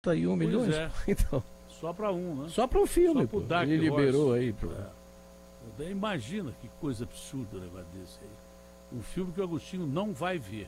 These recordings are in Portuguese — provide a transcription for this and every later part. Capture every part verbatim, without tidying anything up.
trinta e um milhões? é. Então, Só para um, né? só para um filme, Só pro pô. Dark Ele liberou Horse. aí. Pro... É. Daí imagina que coisa absurda o negócio desse aí. Um filme que o Agostinho não vai ver.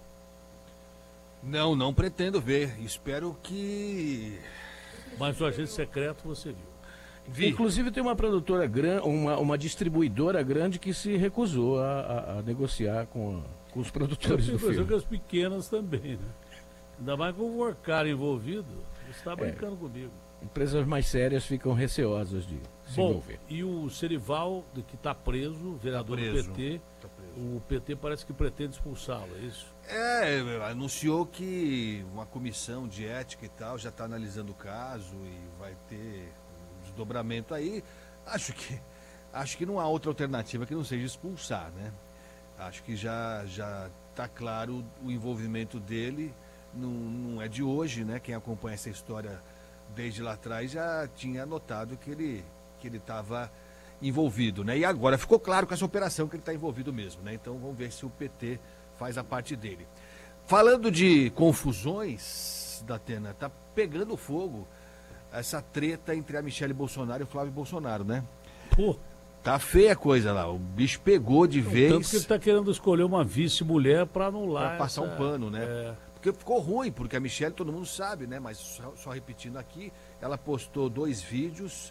Não, não pretendo ver. Espero que... Mas o Agente Secreto você viu. Vi. Inclusive tem uma produtora grande, uma, uma distribuidora grande que se recusou a, a- a negociar com, a- com os Eu produtores tenho do impressão filme. que as pequenas também, né? Ainda mais com o Workar envolvido, você está brincando comigo. Empresas mais sérias ficam receosas de se Bom, envolver. e o Serival, que está preso, vereador Tá do preso. P T, Tá preso. o P T parece que pretende expulsá-lo, é isso? É, anunciou que uma comissão de ética e tal já está analisando o caso e vai ter um desdobramento aí. Acho que, acho que não há outra alternativa que não seja expulsar, né? Acho que já já está claro o envolvimento dele. Não, não é de hoje, né? Quem acompanha essa história desde lá atrás já tinha notado que ele que ele estava envolvido, né? E agora ficou claro com essa operação que ele está envolvido mesmo, né? Então vamos ver se o P T faz a parte dele. Falando de confusões, Datena, tá pegando fogo essa treta entre a Michele Bolsonaro e o Flávio Bolsonaro, né? Pô, Tá feia a coisa lá, o bicho pegou de tanto que ele vez está querendo escolher uma vice-mulher para anular. para passar essa- um pano, né? É, Porque ficou ruim, porque a Michelle todo mundo sabe, né? Mas só, só repetindo aqui, ela postou dois vídeos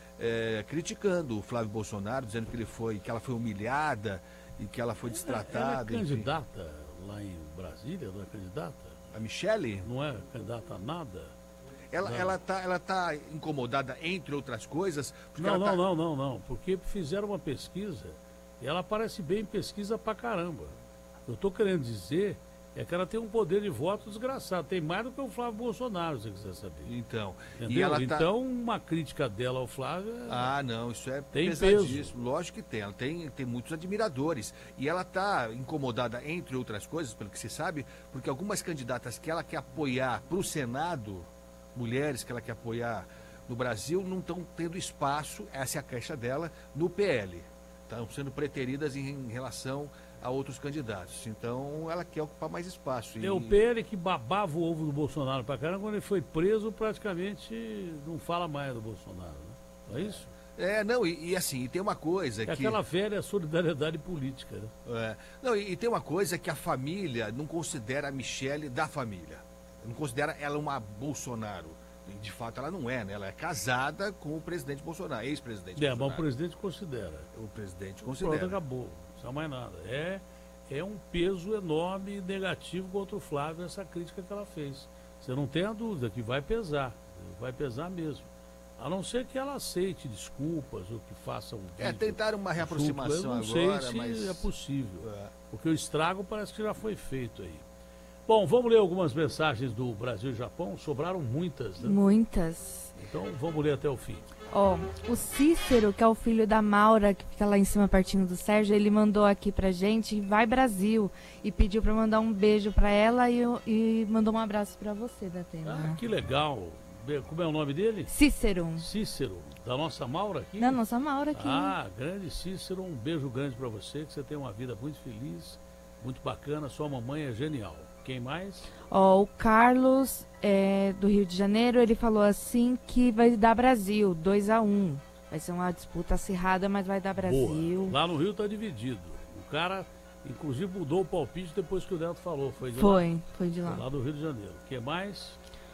é, criticando o Flávio Bolsonaro, dizendo que ele foi, que ela foi humilhada e que ela foi ela é destratada. enfim. candidata lá em Brasília, não é candidata? A Michelle, Não é candidata a nada? ela, Não. ela, tá, ela tá incomodada, entre outras coisas, porque Não, ela não, tá... não, não, não. Porque fizeram uma pesquisa e ela aparece bem em pesquisa pra caramba. Eu tô querendo dizer é que ela tem um poder de voto desgraçado. Tem mais do que o Flávio Bolsonaro, se você quiser saber. Então, Entendeu? e ela tá... Então, uma crítica dela ao Flávio é... Ah, não, isso é Tem pesadíssimo. Lógico que tem. Ela tem, tem muitos admiradores. E ela está incomodada, entre outras coisas, pelo que se sabe, porque algumas candidatas que ela quer apoiar para o Senado, mulheres que ela quer apoiar no Brasil, não estão tendo espaço, essa é a queixa dela, no P L. Estão sendo preteridas em, em relação a outros candidatos. Então, ela quer ocupar mais espaço. Tem o P L que babava o ovo do Bolsonaro pra caramba, quando ele foi preso, praticamente não fala mais do Bolsonaro, né? Não é isso? É, não, e, e assim, e tem uma coisa É que... aquela velha solidariedade política, né? É. Não, e, e tem uma coisa que a família não considera a Michele da família. Não considera ela uma Bolsonaro. E, de fato, ela não é, né? Ela é casada com o presidente Bolsonaro, ex-presidente É, mas o Bolsonaro. presidente considera. O presidente Pronto, considera. acabou. Não precisa mais nada. É, é um peso enorme e negativo contra o Flávio essa crítica que ela fez. Você não tem a dúvida que vai pesar. Vai pesar mesmo. A não ser que ela aceite desculpas ou que faça um É, vídeo tentaram uma junto. reaproximação Eu não agora, sei se mas... é possível. É. Porque o estrago parece que já foi feito aí. Bom, vamos ler algumas mensagens do Brasil e Japão. Sobraram muitas, né? Muitas. Então vamos ler até o fim. Ó, o Cícero, que é o filho da Maura, que fica lá em cima pertinho do Sérgio, ele mandou aqui pra gente, vai Brasil, e pediu pra mandar um beijo pra ela e, e mandou um abraço pra você, Datena. Ah, que legal. Be- Como é o nome dele? Cícero, Cícero, da nossa Maura aqui? da nossa Maura aqui. Ah, grande Cícero, um beijo grande pra você, que você tenha uma vida muito feliz, muito bacana, sua mamãe é genial. Quem mais? Ó, o Carlos, é, do Rio de Janeiro, ele falou assim que vai dar Brasil, dois a um. Vai ser uma disputa acirrada, mas vai dar Brasil. Boa. Lá no Rio tá dividido. O cara, inclusive, mudou o palpite depois que o Neto falou. Foi de Foi, foi de lá? lá. Foi lá do Rio de Janeiro. Quem mais?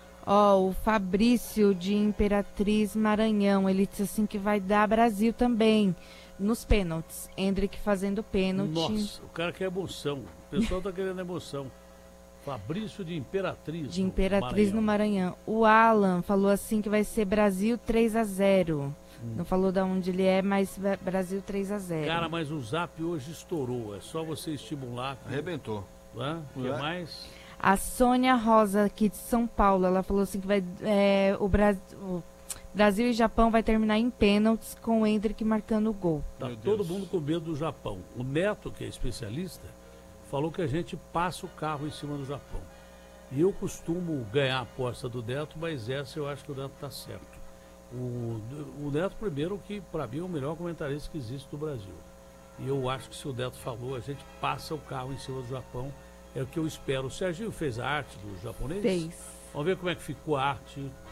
Ó, o Fabrício de Imperatriz Maranhão, ele disse assim que vai dar Brasil também, nos pênaltis. Hendrick fazendo pênalti. Nossa, o cara quer emoção. O pessoal tá querendo emoção. Fabrício de Imperatriz. De no Imperatriz no Maranhão. O Alan falou assim que vai ser Brasil três a zero. Hum. Não falou de onde ele é, mas vai- Brasil três a zero. Cara, mas o Zap hoje estourou. É só você estimular. que- Arrebentou. Né? O que Ué. mais? A Sônia Rosa, aqui de São Paulo, ela falou assim que vai, é, o, Bra- o Brasil e Japão vai terminar em pênaltis com o Hendrick marcando o gol. Tá Meu todo Deus. mundo com medo do Japão. O Neto, que é especialista, falou que a gente passa o carro em cima do Japão. E eu costumo ganhar a aposta do Neto, mas essa eu acho que o Neto está certo. O, o Neto, primeiro, que para mim é o melhor comentarista que existe do Brasil. E eu acho que se o Neto falou, a gente passa o carro em cima do Japão. É o que eu espero. O Serginho fez a arte do japonês? Fez. Vamos ver como é que ficou a arte